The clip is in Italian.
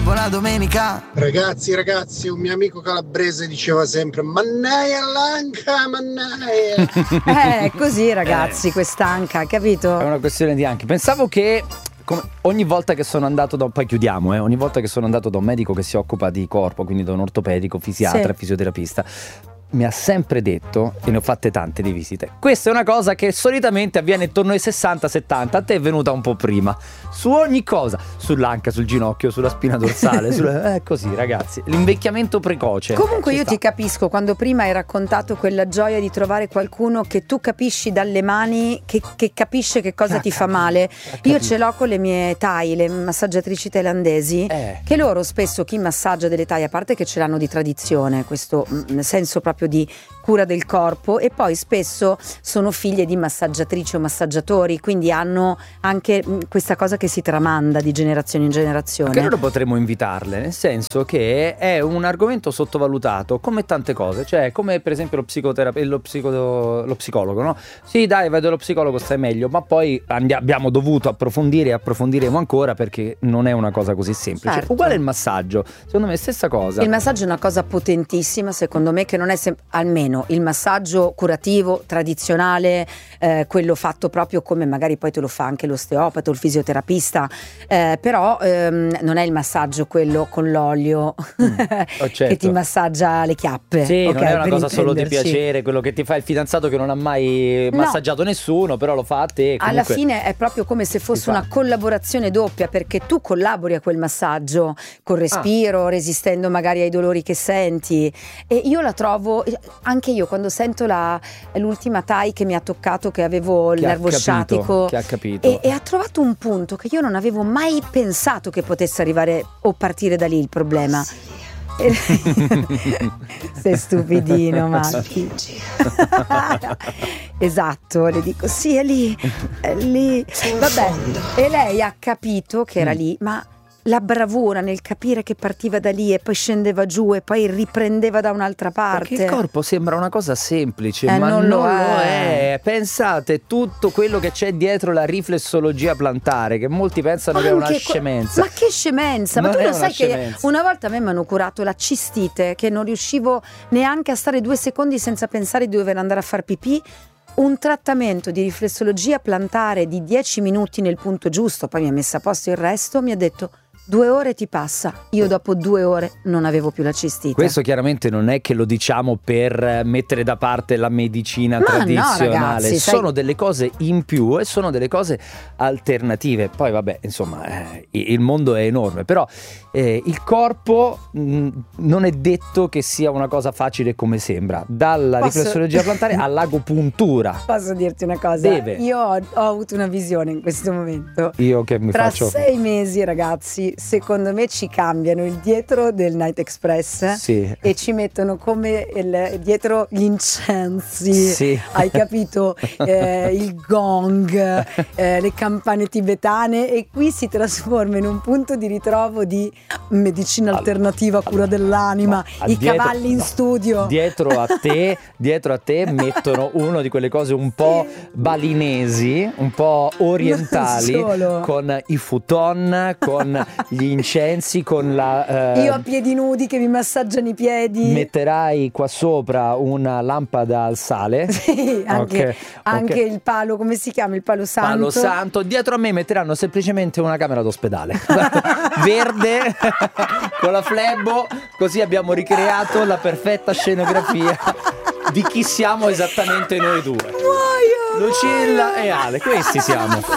buona domenica. Ragazzi, un mio amico calabrese diceva sempre mannaia l'anca, mannaia. Così ragazzi, quest'anca, capito? È una questione di anche. Pensavo che ogni volta che sono andato poi chiudiamo, ogni volta che sono andato da un medico che si occupa di corpo, quindi da un ortopedico, fisiatra, fisioterapista, mi ha sempre detto, e ne ho fatte tante di visite, questa è una cosa che solitamente avviene intorno ai 60-70, a te è venuta un po' prima, su ogni cosa, sull'anca, sul ginocchio, sulla spina dorsale, così ragazzi, l'invecchiamento precoce. Comunque io ti capisco, quando prima hai raccontato quella gioia di trovare qualcuno che tu capisci dalle mani, che capisce che cosa ti fa male. Io ce l'ho con le mie Thai, le massaggiatrici thailandesi, che loro spesso, chi massaggia delle Thai, a parte che ce l'hanno di tradizione, questo nel senso proprio di cura del corpo, e poi spesso sono figlie di massaggiatrici o massaggiatori, quindi hanno anche questa cosa che si tramanda di generazione in generazione. Che loro potremmo invitarle, nel senso che è un argomento sottovalutato come tante cose, cioè come per esempio lo psicologo, no? Sì dai, vai dallo psicologo, stai meglio, ma poi abbiamo dovuto approfondire e approfondiremo ancora, perché non è una cosa così semplice. Certo. Uguale il massaggio, secondo me stessa cosa. Il massaggio è una cosa potentissima, secondo me, che non è almeno il massaggio curativo tradizionale, quello fatto proprio come magari poi te lo fa anche l'osteopata o il fisioterapista, però non è il massaggio quello con l'olio che ti massaggia le chiappe. Sì, okay, non è una cosa solo di piacere, quello che ti fa il fidanzato che non ha mai massaggiato nessuno, però lo fa a te. Alla fine è proprio come se fosse una collaborazione doppia, perché tu collabori a quel massaggio col respiro, resistendo magari ai dolori che senti, e io la trovo, anche io quando sento l'ultima Thai che mi ha toccato, che avevo il nervo sciatico, che ha capito, e ha trovato un punto che io non avevo mai pensato che potesse arrivare o partire da lì il problema. Sei stupidino, Matti. Esatto, le dico sì, è lì. Vabbè, e lei ha capito che era lì, ma la bravura nel capire che partiva da lì e poi scendeva giù e poi riprendeva da un'altra parte. Perché il corpo sembra una cosa semplice, ma non lo è. Pensate tutto quello che c'è dietro la riflessologia plantare, che molti pensano che è una scemenza. Ma che scemenza? Ma tu lo sai che una volta a me mi hanno curato la cistite, che non riuscivo neanche a stare 2 secondi senza pensare di dover andare a far pipì. Un trattamento di riflessologia plantare di 10 minuti nel punto giusto, poi mi ha messo a posto il resto, mi ha detto 2 ore ti passa. Io dopo 2 ore non avevo più la cistite. Questo chiaramente non è che lo diciamo per mettere da parte la medicina tradizionale, no, ragazzi, sono delle cose in più e sono delle cose alternative. Poi vabbè, insomma, il mondo è enorme, però il corpo non è detto che sia una cosa facile come sembra, dalla riflessologia plantare all'agopuntura. Posso dirti una cosa? Io ho avuto una visione in questo momento. Io che mi faccio... Tra 6 mesi, ragazzi, secondo me ci cambiano il dietro del Night Express e ci mettono come dietro gli incensi, hai capito? Il gong, le campane tibetane, e qui si trasforma in un punto di ritrovo di medicina alternativa, cura dell'anima, cavalli in studio. Dietro a te mettono uno di quelle cose un po' balinesi, un po' orientali, con i futon, con gli incensi, con io a piedi nudi che mi massaggiano i piedi. Metterai qua sopra una lampada al sale. Sì, anche il palo, come si chiama? Il palo santo. Palo santo. Dietro a me metteranno semplicemente una camera d'ospedale verde con la flebo, così abbiamo ricreato la perfetta scenografia di chi siamo esattamente noi due. Lucilla e Ale, questi siamo.